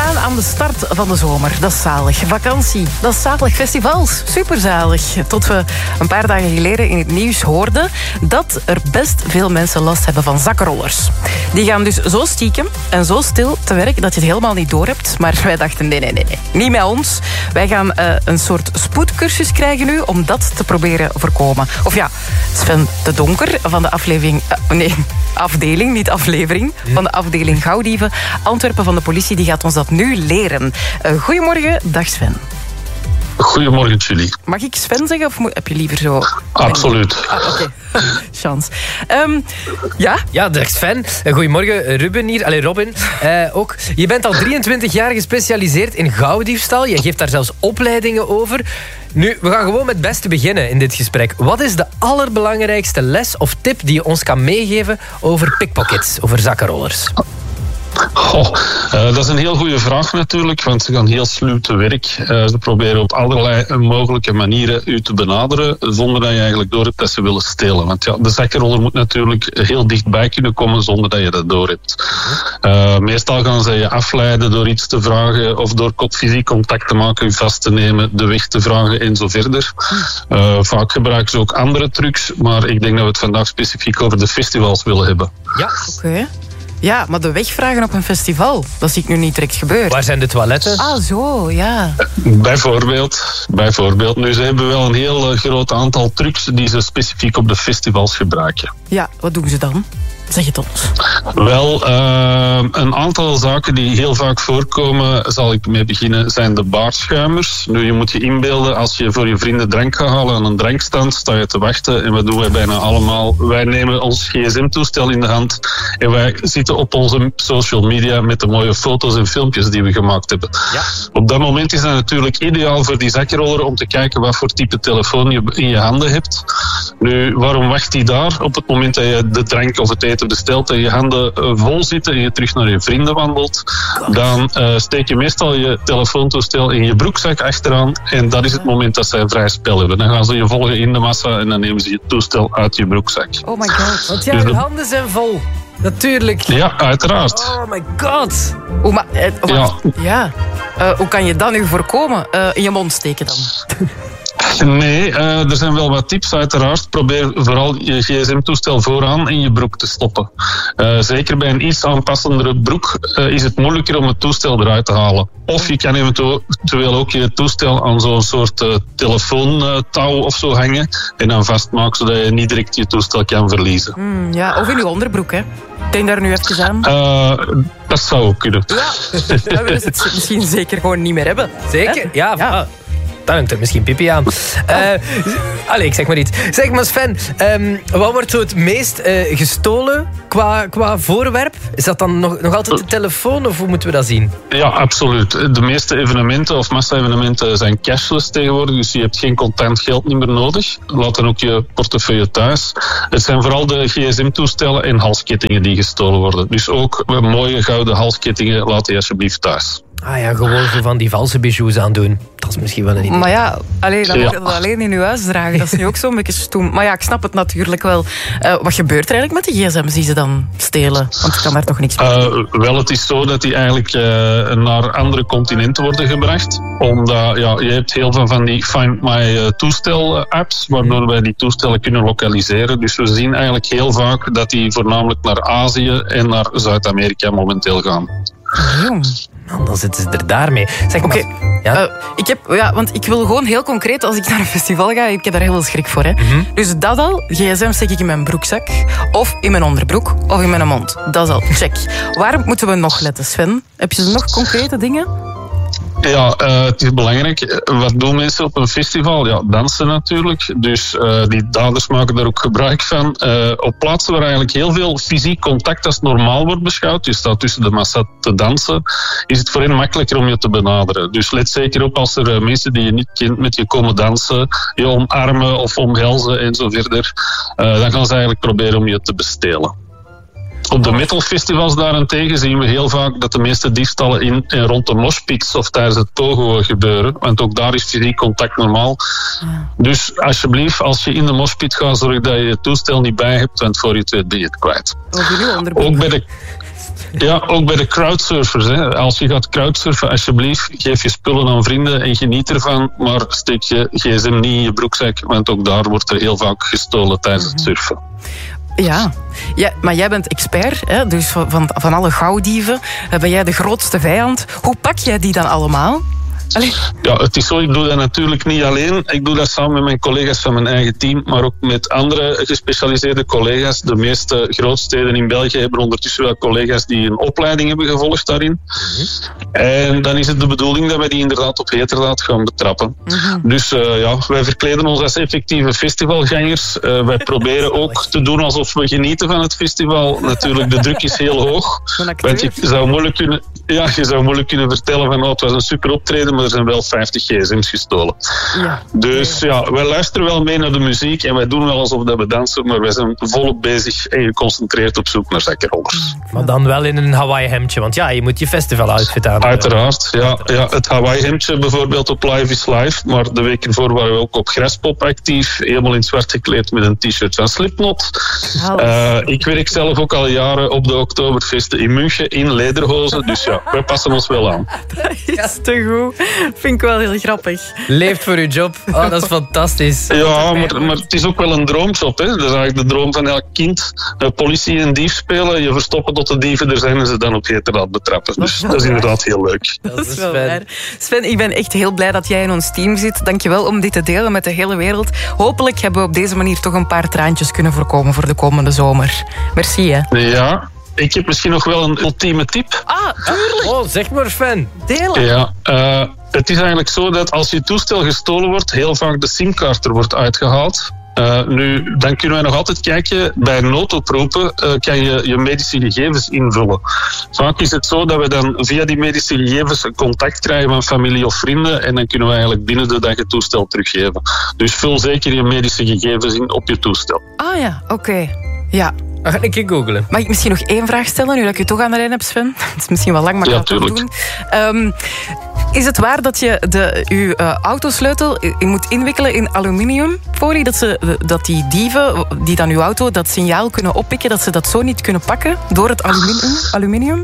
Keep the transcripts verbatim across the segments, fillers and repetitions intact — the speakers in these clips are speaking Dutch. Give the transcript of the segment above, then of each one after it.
staan aan de start van de zomer. Dat is zalig. Vakantie, dat is zalig. Festivals, superzalig. Tot we een paar dagen geleden in het nieuws hoorden dat er best veel mensen last hebben van zakkenrollers. Die gaan dus zo stiekem en zo stil te werk dat je het helemaal niet doorhebt. Maar wij dachten, nee, nee, nee, nee. Niet met ons. Wij gaan uh, een soort spoedcursus krijgen nu om dat te proberen voorkomen. Of ja, Sven de Donker van de aflevering... Uh, nee, afdeling, niet aflevering. Ja. Van de afdeling Gauwdieven Antwerpen van de politie, die gaat ons dat nu leren. Uh, goedemorgen, dag Sven. Goedemorgen, Julie. Mag ik Sven zeggen of heb je liever zo... Absoluut. Ah, oké. Okay. Chance. Um, ja? Ja, dag Sven. Goedemorgen, Ruben hier. Allee, Robin uh, ook. Je bent al drieëntwintig jaar gespecialiseerd in gauwdiefstal. Je geeft daar zelfs opleidingen over. Nu, we gaan gewoon met het beste beginnen in dit gesprek. Wat is de allerbelangrijkste les of tip die je ons kan meegeven over pickpockets, over zakkenrollers? Oh, uh, dat is een heel goede vraag natuurlijk, want ze gaan heel sluw te werk. Uh, ze proberen op allerlei mogelijke manieren u te benaderen, zonder dat je eigenlijk door hebt dat ze willen stelen. Want ja, de zakkenroller moet natuurlijk heel dichtbij kunnen komen zonder dat je dat door hebt. Uh, meestal gaan ze je afleiden door iets te vragen of door fysiek contact te maken, u vast te nemen, de weg te vragen en zo verder. Uh, vaak gebruiken ze ook andere trucs, maar ik denk dat we het vandaag specifiek over de festivals willen hebben. Ja, oké. Okay. Ja, maar de wegvragen op een festival, dat zie ik nu niet direct gebeuren. Waar zijn de toiletten? Ah, zo, ja. Bijvoorbeeld. bijvoorbeeld. Nu, ze hebben wel een heel groot aantal trucs die ze specifiek op de festivals gebruiken. Ja, wat doen ze dan? Zeg het ons. Wel, uh, een aantal zaken die heel vaak voorkomen, zal ik mee beginnen, zijn de baarschuimers. Nu, je moet je inbeelden, als je voor je vrienden drank gaat halen aan een drankstand, sta je te wachten. En wat doen wij bijna allemaal? Wij nemen ons gsm-toestel in de hand en wij zitten op onze social media met de mooie foto's en filmpjes die we gemaakt hebben. Ja. Op dat moment is het natuurlijk ideaal voor die zakkenroller om te kijken wat voor type telefoon je in je handen hebt. Nu, waarom wacht die daar? Op het moment dat je de drank of het eten bestelt en je handen vol zitten en je terug naar je vrienden wandelt, dan uh, steek je meestal je telefoontoestel in je broekzak achteraan en dat is het moment dat zij vrij spel hebben. Dan gaan ze je volgen in de massa en dan nemen ze je toestel uit je broekzak. Oh my god. Want ja, je handen zijn vol. Natuurlijk. Ja, uiteraard. Oh my god. Hoe, ma- eh, wat, ja. ja. Uh, hoe kan je dat nu voorkomen? Uh, in je mond steken dan? Nee, uh, er zijn wel wat tips uiteraard. Probeer vooral je gsm-toestel vooraan in je broek te stoppen. Uh, zeker bij een iets aanpassendere broek uh, is het moeilijker om het toestel eruit te halen. Of je kan eventueel ook je toestel aan zo'n soort uh, telefoontouw uh, of zo hangen en dan vastmaken zodat je niet direct je toestel kan verliezen. Mm, ja, of in je onderbroek, hè. Denk daar nu even aan. Uh, dat zou ook kunnen. Ja, dan willen ze het misschien zeker gewoon niet meer hebben. Zeker, hè? ja. ja. Dan hangt er misschien pipi aan. Uh, allee, ik zeg maar iets. Zeg maar Sven, um, wat wordt zo het meest uh, gestolen qua, qua voorwerp? Is dat dan nog, nog altijd de telefoon of hoe moeten we dat zien? Ja, absoluut. De meeste evenementen of massa-evenementen zijn cashless tegenwoordig, dus je hebt geen contant geld niet meer nodig. Laat dan ook je portefeuille thuis. Het zijn vooral de gsm-toestellen en halskettingen die gestolen worden. Dus ook mooie gouden halskettingen laat je alsjeblieft thuis. Ah ja, gewoon zo van die valse bijoux aandoen. Dat is misschien wel een idee. Maar ja, alleen, dan moet je dat alleen in je huis dragen. Dat is nu ook zo'n beetje stoem. Maar ja, ik snap het natuurlijk wel. Uh, wat gebeurt er eigenlijk met die gsm's die ze dan stelen? Want je kan daar toch niks mee doen. Uh, wel, het is zo dat die eigenlijk uh, naar andere continenten worden gebracht. Omdat ja, je hebt heel veel van die Find My uh, toestel-apps, waardoor wij die toestellen kunnen lokaliseren. Dus we zien eigenlijk heel vaak dat die voornamelijk naar Azië en naar Zuid-Amerika momenteel gaan. Jong. Man, dan zitten ze er daarmee. Zeg maar. Okay. Ja? Uh, ik heb, ja, want ik wil gewoon heel concreet, als ik naar een festival ga, ik heb daar heel veel schrik voor. Hè. Mm-hmm. Dus dat al, gsm steek ik in mijn broekzak, of in mijn onderbroek, of in mijn mond. Dat is al, check. Waar moeten we nog letten, Sven? Heb je nog concrete dingen? Ja, uh, het is belangrijk. Wat doen mensen op een festival? Ja, dansen natuurlijk. Dus uh, die daders maken daar ook gebruik van. Uh, op plaatsen waar eigenlijk heel veel fysiek contact als normaal wordt beschouwd, je staat tussen de massa te dansen, is het voor hen makkelijker om je te benaderen. Dus let zeker op als er uh, mensen die je niet kent met je komen dansen, je omarmen of omhelzen en zo verder. Uh, dan gaan ze eigenlijk proberen om je te bestelen. Op de metalfestivals daarentegen zien we heel vaak dat de meeste diefstallen in en rond de moshpits of tijdens het pogo gebeuren. Want ook daar is fysiek contact normaal. Ja. Dus alsjeblieft, als je in de moshpit gaat, zorg dat je je toestel niet bij hebt, want voor je het weet ben je het kwijt. Ook bij de... Ja, ook bij de crowdsurfers. Hè. Als je gaat crowdsurfen, alsjeblieft, geef je spullen aan vrienden en geniet ervan, maar steek je gsm niet in je broekzak, want ook daar wordt er heel vaak gestolen tijdens het surfen. Ja. ja, maar jij bent expert, hè? Dus van, van alle gauwdieven ben jij de grootste vijand. Hoe pak jij die dan allemaal? Allee. Ja, het is zo, ik doe dat natuurlijk niet alleen. Ik doe dat samen met mijn collega's van mijn eigen team, maar ook met andere gespecialiseerde collega's. De meeste grootsteden in België hebben ondertussen wel collega's die een opleiding hebben gevolgd daarin. Mm-hmm. En dan is het de bedoeling dat wij die inderdaad op heterdaad gaan betrappen. Mm-hmm. Dus uh, ja, wij verkleden ons als effectieve festivalgangers. Uh, wij proberen ook te doen alsof we genieten van het festival. Natuurlijk, de druk is heel hoog. Want je zou moeilijk kunnen, ja, je zou moeilijk kunnen vertellen van oh, het was een super optreden, maar er zijn wel vijftig gsm's gestolen. Ja. Dus ja, wij luisteren wel mee naar de muziek en wij doen wel alsof dat we dansen, maar wij zijn volop bezig en geconcentreerd op zoek naar zakkenrollers. Maar dan wel in een Hawaii hemdje, want ja, je moet je festival-outfit aan. Uiteraard, ja, ja. Het Hawaii hemdje bijvoorbeeld op Live is Live, maar de week ervoor waren we ook op Graspop actief, helemaal in het zwart gekleed met een t-shirt van Slipknot. Uh, ik werk zelf ook al jaren op de Oktoberfesten in München in lederhozen, dus ja, wij passen ons wel aan. Dat is te goed. Vind ik wel heel grappig. Leeft voor uw job. Oh, dat is fantastisch. Ja, maar, maar het is ook wel een droomjob. Hè. Dat is eigenlijk de droom van elk kind. Uh, politie en dief spelen, je verstoppen tot de dieven er zijn en ze dan op heterdaad betrappen. Dus dat is, dat is inderdaad heel leuk. Dat is wel waar. Sven, ik ben echt heel blij dat jij in ons team zit. Dankjewel om dit te delen met de hele wereld. Hopelijk hebben we op deze manier toch een paar traantjes kunnen voorkomen voor de komende zomer. Merci, hè. Ja. Ik heb misschien nog wel een ultieme tip. Ah, tuurlijk. Oh, zeg maar, Sven. Delen. Ja, uh, het is eigenlijk zo dat als je toestel gestolen wordt, heel vaak de simkaart er wordt uitgehaald. Uh, nu, dan kunnen wij nog altijd kijken, bij noodoproepen uh, kan je je medische gegevens invullen. Vaak is het zo dat we dan via die medische gegevens contact krijgen van familie of vrienden en dan kunnen we eigenlijk binnen de dag het toestel teruggeven. Dus vul zeker je medische gegevens in op je toestel. Ah ja, oké. Okay. Ja. Dan ga ik een keer googlen. Mag ik misschien nog één vraag stellen, nu dat ik je toch aan de lijn heb, Sven? Het is misschien wel lang, maar ik ga het toch doen. Um, is het waar dat je de, uw uh, autosleutel je moet inwikkelen in aluminiumfolie? Dat, ze, dat die dieven die dan uw auto dat signaal kunnen oppikken, dat ze dat zo niet kunnen pakken door het aluminium? aluminium?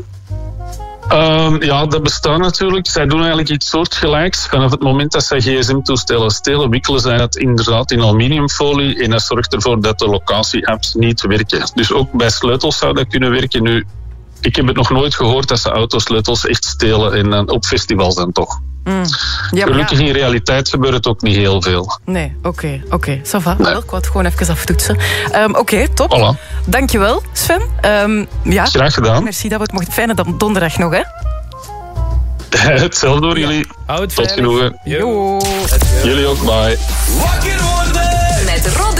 Um, ja, dat bestaat natuurlijk. Zij doen eigenlijk iets soortgelijks. Vanaf het moment dat zij gsm-toestellen stelen, wikkelen zij dat inderdaad in aluminiumfolie en dat zorgt ervoor dat de locatie-apps niet werken. Dus ook bij sleutels zou dat kunnen werken. Nu, ik heb het nog nooit gehoord dat ze autosleutels echt stelen en dan op festivals dan toch. Mm. Ja, Gelukkig ja. in realiteit gebeurt het ook niet heel veel. Nee, oké, okay, oké. Okay. Ça va. Nee. Ik wou het gewoon even aftoetsen. Um, oké, okay, top. Voilà. Dankjewel, Sven. Um, ja. Graag gedaan. Merci dat we het mochten. Fijne donderdag nog, hè? Hetzelfde door jullie. Houd Tot genoegen. Jo. Jullie ook, bye. Wakker worden met Rob